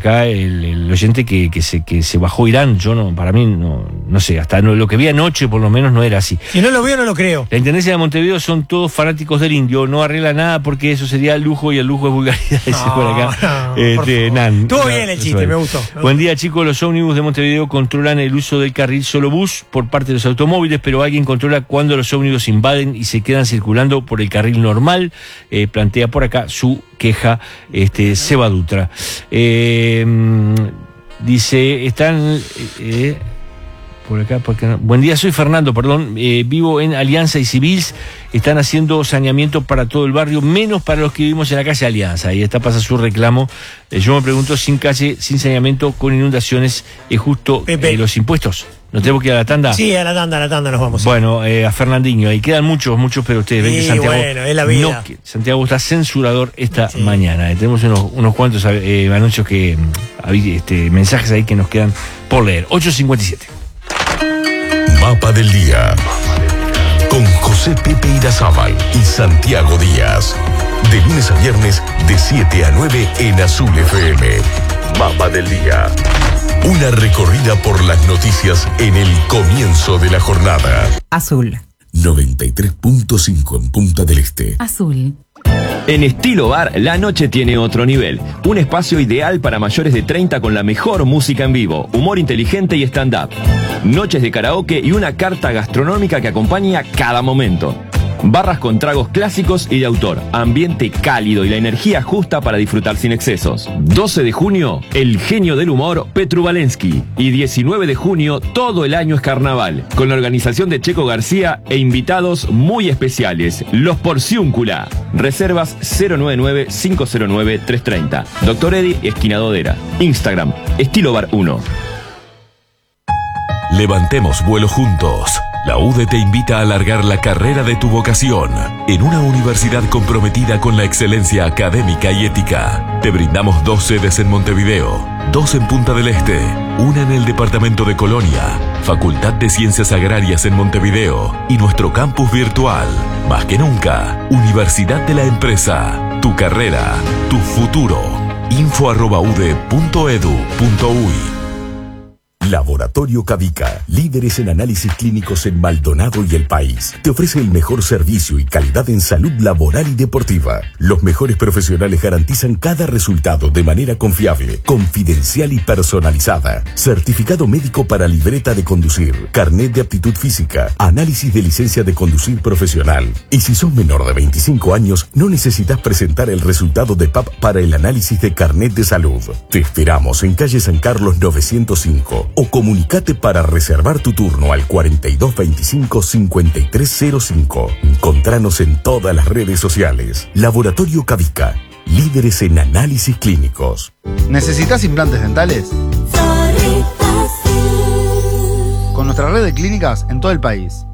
acá el oyente que se bajó Irán. Yo no, para mí no sé, hasta lo que vi anoche por lo menos no era así. Si no lo veo, no lo creo. La Intendencia de Montevideo son todos fanáticos del indio, no arregla nada porque eso sería lujo y el lujo es vulgaridad. Por acá. Estuvo bien el chiste, me gustó. Buen día, chicos. Los ómnibus de Montevideo controlan el uso del carril solo bus por parte de los automóviles, pero alguien controla cuando los ómnibus invaden y se quedan circulando por el carril normal. Plantea por acá su queja Seba Dutra. Dice, están... por acá, porque no. Buen día, soy Fernando, perdón, vivo en Alianza y Civils, están haciendo saneamiento para todo el barrio, menos para los que vivimos en la calle Alianza, ahí está, pasa su reclamo. Yo me pregunto, sin calle, sin saneamiento, con inundaciones, ¿es justo los impuestos? ¿Nos tenemos que ir a la tanda? Sí, a la tanda nos vamos. Bueno, a Fernandinho, ahí quedan muchos, pero ustedes ven que Santiago, bueno, es la vida. Santiago está censurador esta mañana. Tenemos unos cuantos anuncios mensajes ahí que nos quedan por leer. 8:57. Mapa del Día con José Pepe Irazábal y Santiago Díaz, de lunes a viernes de 7 a 9 en Azul FM. Mapa del Día, una recorrida por las noticias en el comienzo de la jornada. Azul 93.5 en Punta del Este. Azul. En Estilo Bar, la noche tiene otro nivel. Un espacio ideal para mayores de 30 con la mejor música en vivo, humor inteligente y stand-up. Noches de karaoke y una carta gastronómica que acompaña cada momento. Barras con tragos clásicos y de autor, ambiente cálido y la energía justa para disfrutar sin excesos. 12 de junio, el genio del humor Petru Valensky. Y 19 de junio, todo el año es carnaval, con la organización de Checo García e invitados muy especiales, los Porciúncula. Reservas 099-509-330. Dr. Eddy, esquina Dodera. Instagram, Estilo Bar 1. Levantemos vuelo juntos. La UDE te invita a alargar la carrera de tu vocación en una universidad comprometida con la excelencia académica y ética. Te brindamos 2 sedes en Montevideo, 2 en Punta del Este, una en el departamento de Colonia, Facultad de Ciencias Agrarias en Montevideo y nuestro campus virtual. Más que nunca, Universidad de la Empresa. Tu carrera, tu futuro. info@ude.edu.uy. Laboratorio Cavica, líderes en análisis clínicos en Maldonado y el país. Te ofrece el mejor servicio y calidad en salud laboral y deportiva. Los mejores profesionales garantizan cada resultado de manera confiable, confidencial y personalizada. Certificado médico para libreta de conducir, carnet de aptitud física, análisis de licencia de conducir profesional. Y si sos menor de 25 años, no necesitas presentar el resultado de PAP para el análisis de carnet de salud. Te esperamos en calle San Carlos 905. O comunicate para reservar tu turno al 4225-5305. Encontranos en todas las redes sociales. Laboratorio Cavica, líderes en análisis clínicos. ¿Necesitas implantes dentales? Con nuestra red de clínicas en todo el país.